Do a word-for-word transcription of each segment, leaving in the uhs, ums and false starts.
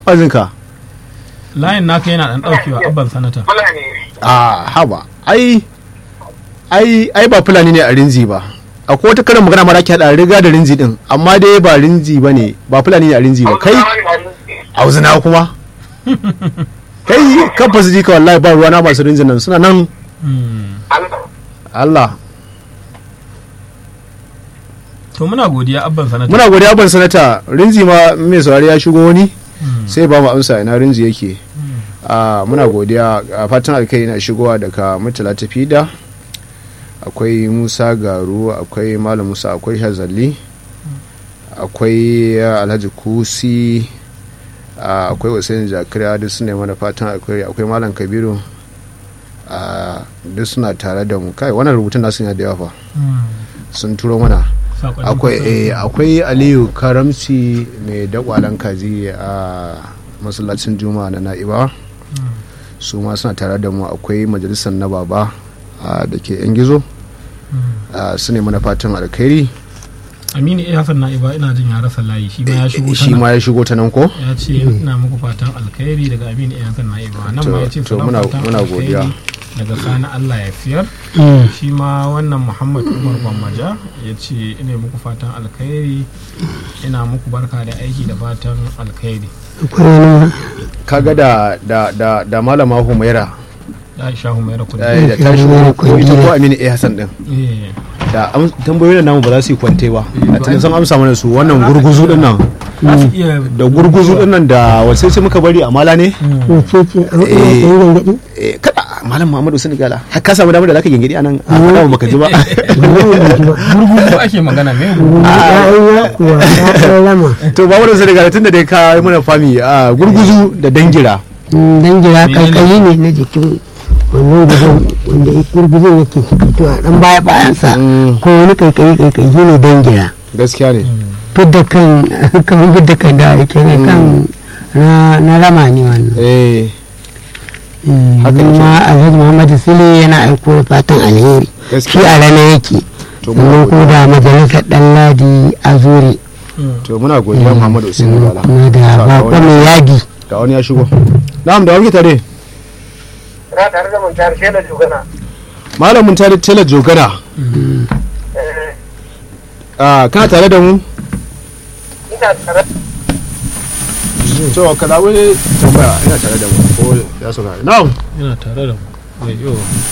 bazinka layin naka yana dan daukewa abban sanata a haba ai ai ai ba fulani ne a rinzi ba, akwai wata karin magana mara ki hada riga da rinzi din, amma dai ba rinzi bane, ba fulani ne a rinzi ba. Kai auzuna kuma kai kan fa su ji ka wallahi ba ruwa na masu rinzin nan suna nan. Allah to muna godiya abban sanata, muna godiya abban sanata. Rinzi ma mai saurari ya shigo wani sai ba mu amsa ina rinzi yake. a muna godiya a fatan alkai na shigowa daga mutala tafida, akwai Musa Garu, akwai Malam Musa, akwai Hazali, akwai Alhaji Kusi, akwai Hussein Zakariya, duk suna mana fatan akwai akwai Malam Kabiru, duk suna tare da mu. Kai wannan rubutun nasu yana da yawa fa, sun turo mana. Akwai akwai Aliyu Karamci mai dakwalan kaji a masallacin Juma'a na Na'iba, su ma suna tare da mu. Akwai majalisar na baba da ke yan gizo, su ne mana fatan alkhairi. Aminu iya Hassan Na'iba ina jin ya rasa layi, shi ma ya shigo shi ma ya shigo ta nan ko ya ce ina muku fatan alkhairi daga Aminu iya Hassan Na'iba. Nan ma ya ce to muna muna godiya daga Sani Allah ya fiyar. Shi ma wannan Muhammad Umar Gwammaja ya ce ina muku fatan alkhairi, ina muku barka da aiki da fatan alkhairi. Kaga da da da da malama Humaira da Aisha Humaira kudi da ta shigo ko ita ko Aminu iya Hassan din da tambayoyin namu ba za su yi kwante ba, a cikin san amsa mana su. Wannan gurguzu din nan da gurguzu din nan da wace ce muka bari a mala ne eh kada malam Muhammadu Sani Gala har ka samu damar da zaka gingidi anan a fada ba baka ji ba. Gurguzu ake magana me to ba wannan Sani Gala tunda dai ka yi mana fami a gurguzu da dangira. Dangira kalkali ne na jikin wannan gudun wanda ya gurguzin yake fito a dan baya bayansa ko wani kaikayi kaikayi ne dangira. Gaskiya ne fidda kan kan fidda kan da yake ne kan na rama ne wannan. eh haka ne ma Alhaji Muhammadu Sule yana aiko da fatan alheri, shi a rana yake domin ko da majalisar dan ladi Azuri. to muna godiya Muhammadu Sule Bala kuma da bakon mai yadi ga wani ya shigo. Na'am, da wani tare na tare da Muntari Tela Jogana. Malam Muntari Tela Jogana. Ah, kana tare da mu? Ina tare. To, ka dawo ne tambaya, ina tare da mu ko ya sauka. Na'am, ina tare da mu. Ayyo.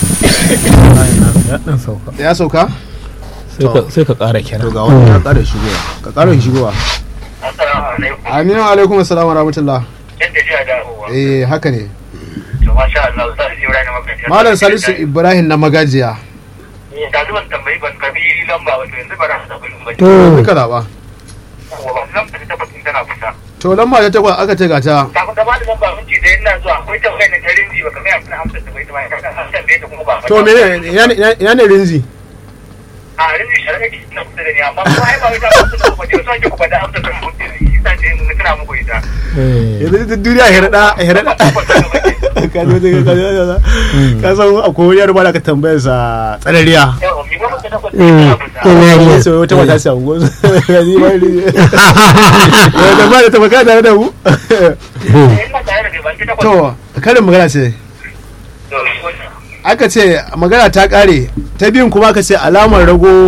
Ya dan sauka. ya sauka? Sai ka sai ka ƙara kira. To ga wani ya ƙara shigowa. Ka ƙara shigowa. Assalamu alaikum. Aminu alaikum assalam wa rahmatullah. Yadda ji a dawowa. Eh, haka ne. To masha Allah, Salisu Ibrahim na magajiya. Malam Salisu Ibrahim na magajiya. Eh, da zuwan tambayi ban kabi lamba wato yanzu ba za su tabbata ba. To, duka da ba. Wa lamba ta tabbatin tana fita. To, lamba ta takwas aka ce gata. Kafin gaba da lamba minti da ina zuwa akwai tambayar da ta rinji ba kamar yana amsa ta bai ta bai ka san tambaye ta kuma ba. To, mene ina ne rinzi? A rinji shari'a ki na kusa da ni amma kuma ai ba wai ta kusa da kuma je so ake ku bada amsa ta mutum ne sai ce mun kira muku ita. Yanzu duniya herada herada. Ka zo daga kaza ka san akwai wani yaro ba da ka tambayar sa tsanariya. Yau mi ba ka tabbata tsanariya sai wata mata sai ungo ni ba ni da ba da tabaka tare da mu. ina tare da ban ta tabbata. To karin magana ce To aka ce magana ta kare, ta biyun kuma aka ce alamar rago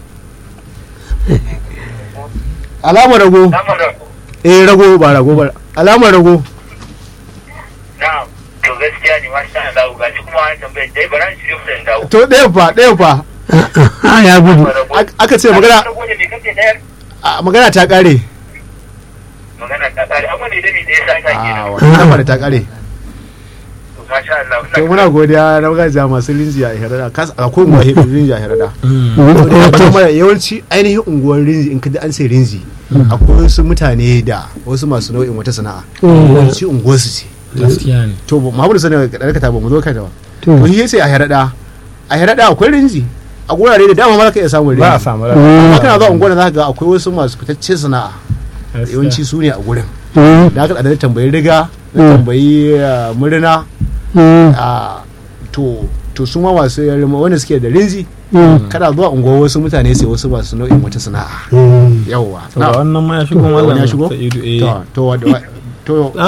alamar rago eh rago ba rago ba alamar rago. na'am to gaskiya ne ma sha Allah ga shi kuma an tambaye dai bara shi da dawo. To ɗaya fa ɗaya fa a ya gudu aka ce magana a, magana ta kare. magana ta kare amma ne da ni da ya sa ka a kenan. wannan fara ta kare. To masha Allah. To muna godiya na magajiya masu rinji a Herada, kas akwai unguwar rinji a Herada. Yawanci ainihin unguwar rinji in ka ji an sai rinji akwai wasu mutane da wasu masu nau'in wata sana'a yawanci unguwar su ce. Gaskiya ne. To Muhammadu Sani ga ɗarkata ba mu zo kai da ba. To shi sai a Herada a Herada akwai rinji a gurare da dama ma za ka iya samun rinji. Ba a samu amma kana zuwa unguwar za ka ga akwai wasu masu fitacce sana'a yawanci su ne a gurin. Da aka da tambayi riga da tambayi murna to to su ma masu yarima wanda suke da rinzi kada zuwa unguwar wasu mutane sai wasu masu nau'in wata sana'a. Yawwa To wannan ma ya shigo mallam ya shigo Sa'idu eh. to to to